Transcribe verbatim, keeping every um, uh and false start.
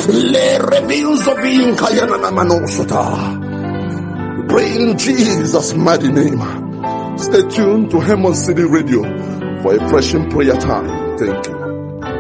Le reveals of in Kayana Manosota. Pray in Jesus' mighty name. Stay tuned to Hemon City Radio for a fresh prayer time. Thank you.